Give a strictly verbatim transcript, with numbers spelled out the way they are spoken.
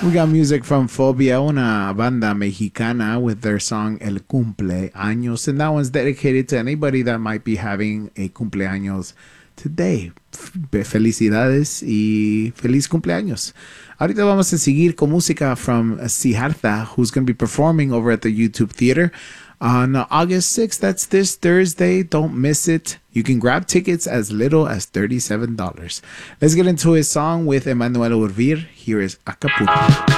We got music from Phobia, una banda mexicana, with their song El Cumpleaños. And that one's dedicated to anybody that might be having a cumpleaños today. Felicidades y feliz cumpleaños. Ahorita vamos a seguir con música from Siddhartha, who's going to be performing over at the YouTube Theater on August sixth. That's this Thursday. Don't miss it. You can grab tickets as little as thirty-seven dollars. Let's get into his song with Emmanuel Urvir. Here is Acapulco.